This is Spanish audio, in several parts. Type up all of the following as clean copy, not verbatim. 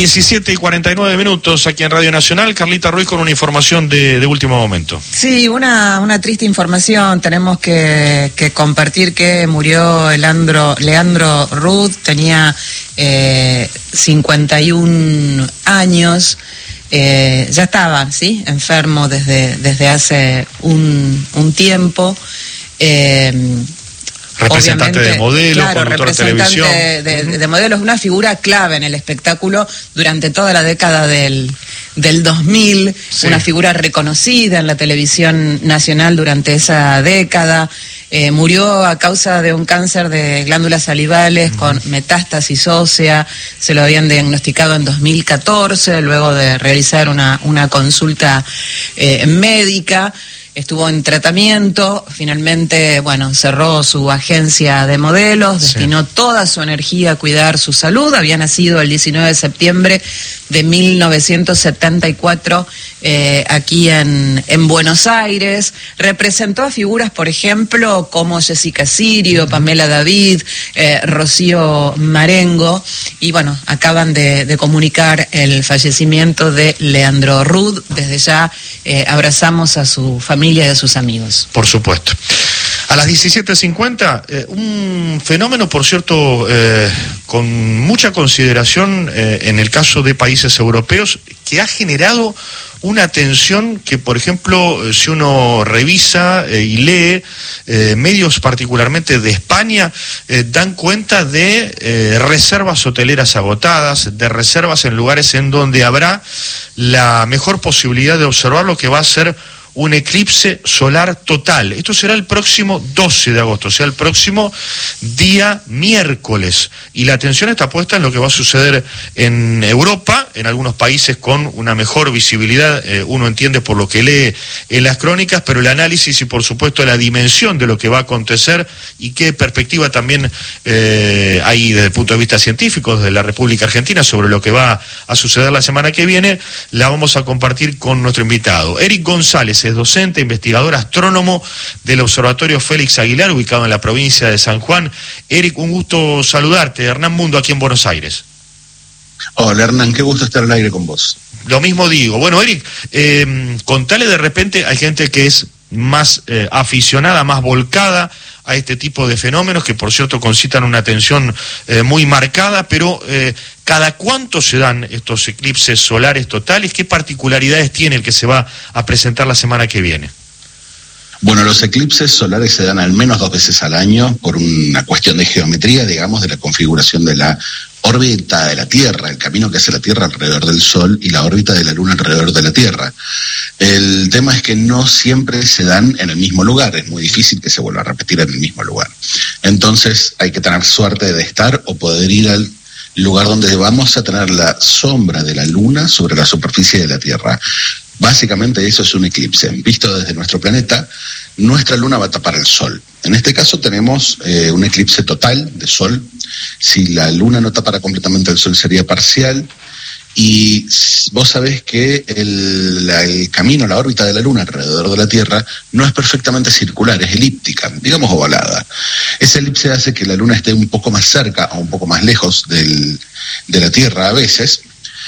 17:49 aquí en Radio Nacional. Carlita Ruiz con una información de último momento. Sí, una triste información. Tenemos que compartir que murió Leandro Rudd, tenía 51 años. Ya estaba, ¿sí?, enfermo desde hace un tiempo. Representante de modelos, claro, conductor de televisión. De modelos, una figura clave en el espectáculo durante toda la década del 2000, sí. Una figura reconocida en la televisión nacional durante esa década. Murió a causa de un cáncer de glándulas salivales con metástasis ósea. Se lo habían diagnosticado en 2014, luego de realizar una consulta médica. Estuvo en tratamiento, finalmente, cerró su agencia de modelos, destinó toda su energía a cuidar su salud. Había nacido el 19 de septiembre de 1974 aquí en Buenos Aires. Representó a figuras, por ejemplo, como Jessica Sirio, Pamela David, Rocío Marengo, y acaban de comunicar el fallecimiento de Leandro Rudd. Desde ya abrazamos a su familia y a sus amigos. Por supuesto. A las 17:50, un fenómeno, por cierto, con mucha consideración en el caso de países europeos, que ha generado una tensión que, por ejemplo, si uno revisa y lee, medios particularmente de España dan cuenta de reservas hoteleras agotadas, de reservas en lugares en donde habrá la mejor posibilidad de observar lo que va a ser un eclipse solar total. Esto será el próximo 12 de agosto, o sea, el próximo día miércoles. Y la atención está puesta en lo que va a suceder en Europa, en algunos países con una mejor visibilidad, uno entiende por lo que lee en las crónicas, pero el análisis y, por supuesto, la dimensión de lo que va a acontecer y qué perspectiva también hay desde el punto de vista científico, desde la República Argentina, sobre lo que va a suceder la semana que viene, la vamos a compartir con nuestro invitado. Eric González es docente, investigador, astrónomo del Observatorio Félix Aguilar, ubicado en la provincia de San Juan. Eric, un gusto saludarte. Hernán Mundo, aquí en Buenos Aires. Hola, Hernán, qué gusto estar al aire con vos. Lo mismo digo. Bueno, Eric, contale, de repente hay gente que es más aficionada, más volcada a este tipo de fenómenos, que por cierto concitan una atención muy marcada, pero ¿cada cuánto se dan estos eclipses solares totales? ¿Qué particularidades tiene el que se va a presentar la semana que viene? Bueno, los eclipses solares se dan al menos 2 veces al año por una cuestión de geometría, digamos, de la configuración de la órbita de la Tierra, el camino que hace la Tierra alrededor del Sol y la órbita de la Luna alrededor de la Tierra. El tema es que no siempre se dan en el mismo lugar, es muy difícil que se vuelva a repetir en el mismo lugar. Entonces hay que tener suerte de estar o poder ir al lugar donde vamos a tener la sombra de la Luna sobre la superficie de la Tierra. Básicamente eso es un eclipse. Visto desde nuestro planeta, nuestra Luna va a tapar el Sol. En este caso tenemos un eclipse total de Sol. Si la Luna no tapara completamente el Sol sería parcial. Y vos sabés que el camino, la órbita de la Luna alrededor de la Tierra no es perfectamente circular, es elíptica, digamos ovalada. Esa elipse hace que la Luna esté un poco más cerca o un poco más lejos de la Tierra a veces.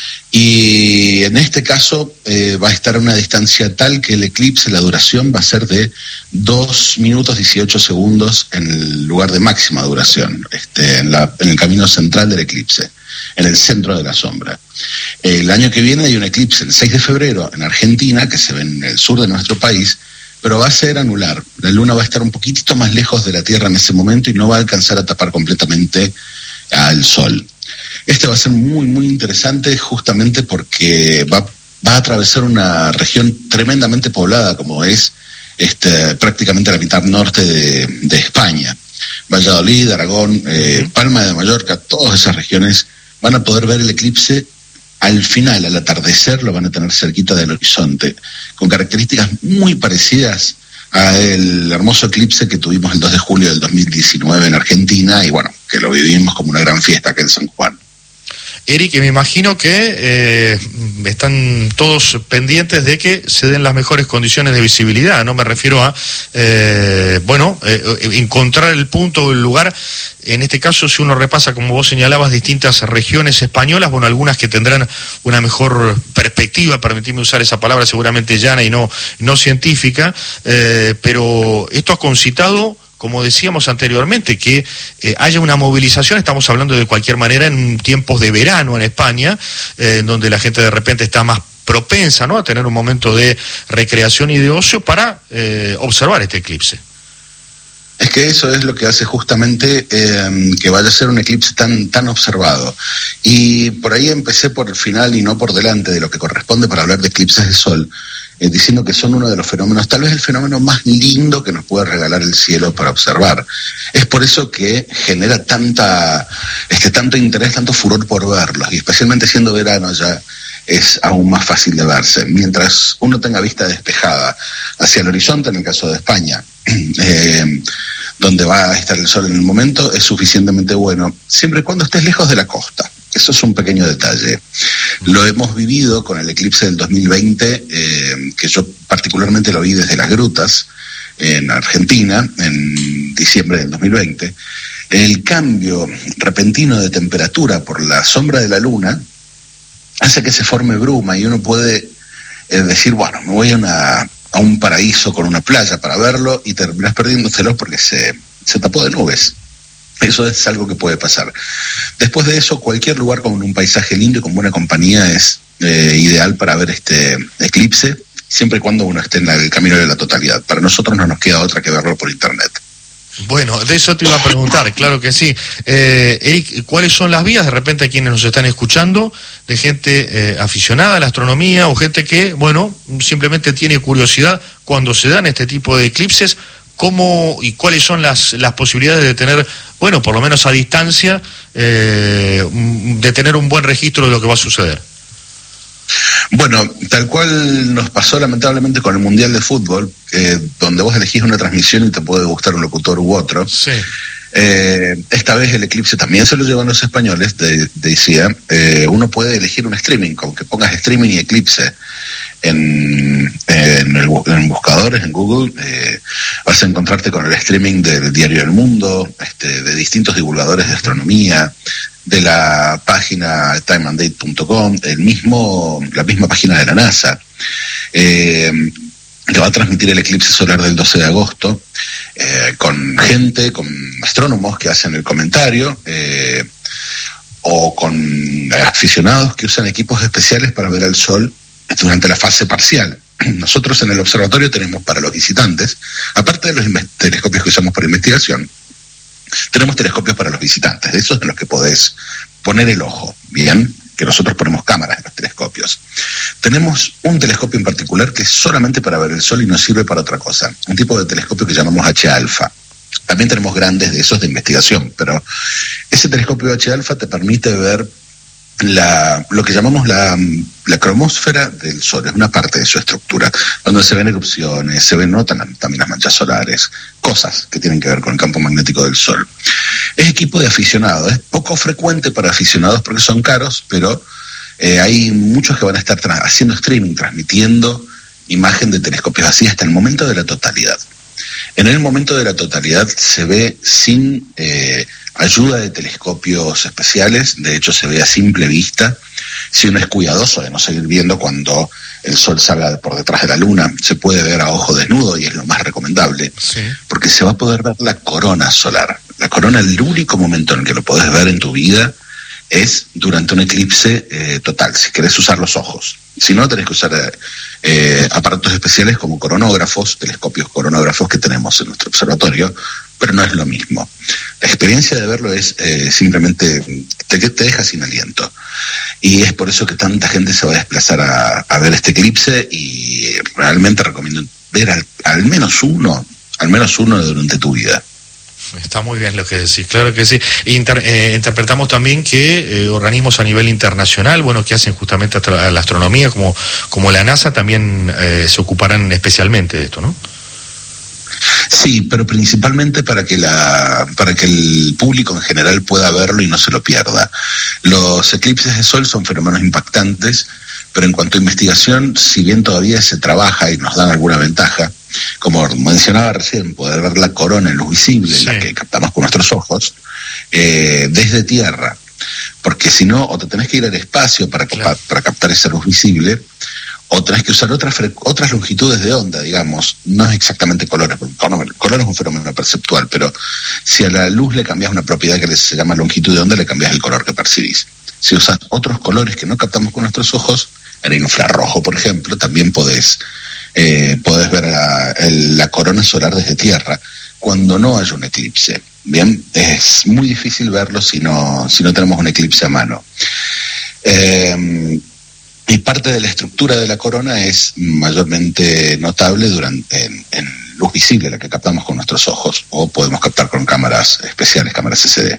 Y en este caso va a estar a una distancia tal que el eclipse, la duración va a ser de 2 minutos 18 segundos en el lugar de máxima duración, en el camino central del eclipse, en el centro de la sombra. El año que viene hay un eclipse el 6 de febrero en Argentina, que se ve en el sur de nuestro país, pero va a ser anular. La Luna va a estar un poquitito más lejos de la Tierra en ese momento y no va a alcanzar a tapar completamente al Sol. Este va a ser muy, muy interesante justamente porque va a atravesar una región tremendamente poblada como es prácticamente la mitad norte de España. Valladolid, Aragón, Palma de Mallorca, todas esas regiones van a poder ver el eclipse al final, al atardecer, lo van a tener cerquita del horizonte, con características muy parecidas al hermoso eclipse que tuvimos el 2 de julio del 2019 en Argentina y que lo vivimos como una gran fiesta acá en San Juan. Eric, me imagino que están todos pendientes de que se den las mejores condiciones de visibilidad, ¿no? Me refiero a, encontrar el punto o el lugar. En este caso, si uno repasa, como vos señalabas, distintas regiones españolas, bueno, algunas que tendrán una mejor perspectiva, permitidme usar esa palabra, seguramente llana y no científica, pero esto ha concitado, como decíamos anteriormente, que haya una movilización. Estamos hablando de cualquier manera en tiempos de verano en España, donde la gente de repente está más propensa, ¿no?, a tener un momento de recreación y de ocio para observar este eclipse. Es que eso es lo que hace justamente que vaya a ser un eclipse tan observado. Y por ahí empecé por el final y no por delante de lo que corresponde para hablar de eclipses de sol, diciendo que son uno de los fenómenos, tal vez el fenómeno más lindo que nos puede regalar el cielo para observar. Es por eso que genera tanto interés, tanto furor por verlos, y especialmente siendo verano ya es aún más fácil de verse. Mientras uno tenga vista despejada hacia el horizonte, en el caso de España, donde va a estar el sol en el momento, es suficientemente bueno, siempre y cuando estés lejos de la costa. Eso es un pequeño detalle. Lo hemos vivido con el eclipse del 2020, que yo particularmente lo vi desde las grutas, en Argentina, en diciembre del 2020. El cambio repentino de temperatura por la sombra de la luna hace que se forme bruma y uno puede decir, bueno, me voy a un paraíso con una playa para verlo, y terminas perdiéndoselo porque se tapó de nubes. Eso es algo que puede pasar. Después de eso, cualquier lugar con un paisaje lindo y con buena compañía es ideal para ver este eclipse, siempre y cuando uno esté en el camino de la totalidad. Para nosotros no nos queda otra que verlo por internet. Bueno, de eso te iba a preguntar, claro que sí. Eric, ¿cuáles son las vías, de repente, a quienes nos están escuchando, de gente aficionada a la astronomía o gente que, bueno, simplemente tiene curiosidad cuando se dan este tipo de eclipses? ¿Cómo y cuáles son las posibilidades de tener, bueno, por lo menos a distancia, de tener un buen registro de lo que va a suceder? Bueno, tal cual nos pasó lamentablemente con el Mundial de Fútbol, donde vos elegís una transmisión y te puede gustar un locutor u otro. Sí. Esta vez el eclipse también se lo llevan los españoles, decía. Uno puede elegir un streaming, con que pongas streaming y eclipse en buscadores, en Google, vas a encontrarte con el streaming del Diario El Mundo, de distintos divulgadores de astronomía, de la página timeanddate.com, la misma página de la NASA, que va a transmitir el eclipse solar del 12 de agosto, con astrónomos que hacen el comentario, o con aficionados que usan equipos especiales para ver el sol durante la fase parcial. Nosotros en el observatorio tenemos para los visitantes, aparte de los telescopios que usamos para investigación, tenemos telescopios para los visitantes, de esos en los que podés poner el ojo, bien, que nosotros ponemos cámaras en los telescopios. Tenemos un telescopio en particular que es solamente para ver el sol y no sirve para otra cosa, un tipo de telescopio que llamamos H-alfa. También tenemos grandes de esos de investigación, pero ese telescopio H-alfa te permite ver lo que llamamos la cromósfera del Sol, es una parte de su estructura, donde se ven erupciones, se ven también las manchas solares, cosas que tienen que ver con el campo magnético del Sol. Es equipo de aficionados, es poco frecuente para aficionados porque son caros, pero hay muchos que van a estar haciendo streaming, transmitiendo imagen de telescopios así hasta el momento de la totalidad. En el momento de la totalidad se ve sin ayuda de telescopios especiales, de hecho se ve a simple vista. Si uno es cuidadoso de no seguir viendo cuando el sol salga por detrás de la luna, se puede ver a ojo desnudo y es lo más recomendable, sí, porque se va a poder ver la corona solar. La corona, el único momento en el que lo podés ver en tu vida es durante un eclipse total, si querés usar los ojos. Si no, tenés que usar aparatos especiales como coronógrafos, telescopios coronógrafos que tenemos en nuestro observatorio, pero no es lo mismo. La experiencia de verlo es simplemente te deja sin aliento. Y es por eso que tanta gente se va a desplazar a ver este eclipse, y realmente recomiendo ver al menos uno durante tu vida. Está muy bien lo que decís, claro que sí. Interpretamos también que organismos a nivel internacional, bueno, que hacen justamente la astronomía, como la NASA, también se ocuparán especialmente de esto, ¿no? Sí, pero principalmente para que el público en general pueda verlo y no se lo pierda. Los eclipses de sol son fenómenos impactantes, pero en cuanto a investigación, si bien todavía se trabaja y nos dan alguna ventaja, como mencionaba recién, poder ver la corona en luz visible, sí, la que captamos con nuestros ojos, desde tierra, porque si no, o te tenés que ir al espacio para captar esa luz visible, o tenés que usar otras longitudes de onda, digamos. No es exactamente colores, porque color es un fenómeno perceptual, pero si a la luz le cambias una propiedad que se llama longitud de onda, le cambias el color que percibís. Si usas otros colores que no captamos con nuestros ojos, en el infrarrojo, por ejemplo, también podés ver la corona solar desde tierra, cuando no haya un eclipse. Bien, es muy difícil verlo si no tenemos un eclipse a mano. Y parte de la estructura de la corona es mayormente notable en luz visible, la que captamos con nuestros ojos, o podemos captar con cámaras especiales, cámaras SD.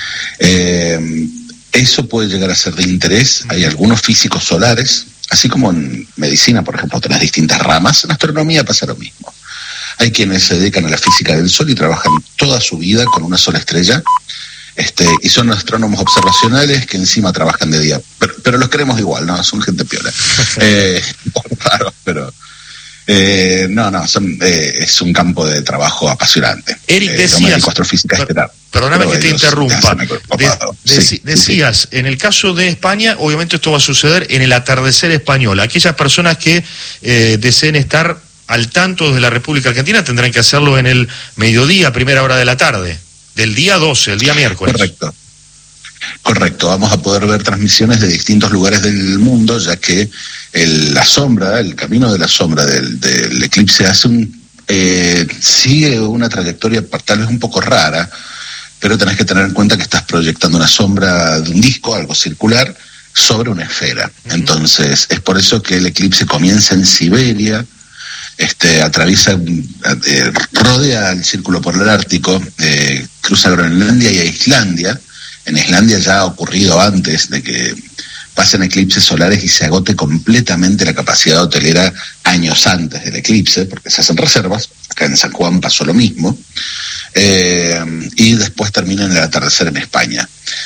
Eso puede llegar a ser de interés. Hay algunos físicos solares, así como en medicina, por ejemplo, tenés distintas ramas. En astronomía pasa lo mismo. Hay quienes se dedican a la física del Sol y trabajan toda su vida con una sola estrella, y son astrónomos observacionales que encima trabajan de día. Pero los queremos igual, ¿no? Son gente piola. Claro, pero... es un campo de trabajo apasionante. Eric, decías, astrofísica perdóname que te interrumpa, decías, en el caso de España, obviamente esto va a suceder en el atardecer español. Aquellas personas que deseen estar al tanto de la República Argentina tendrán que hacerlo en el mediodía, primera hora de la tarde, del día 12, el día miércoles. Correcto, vamos a poder ver transmisiones de distintos lugares del mundo, ya que el camino de la sombra del eclipse sigue una trayectoria tal vez un poco rara, pero tenés que tener en cuenta que estás proyectando una sombra de un disco, algo circular, sobre una esfera. Entonces, es por eso que el eclipse comienza en Siberia, atraviesa, rodea el círculo polar ártico, cruza Groenlandia y a Islandia. En Islandia ya ha ocurrido antes de que pasen eclipses solares y se agote completamente la capacidad hotelera años antes del eclipse, porque se hacen reservas. Acá en San Juan pasó lo mismo. Y después termina en el atardecer en España.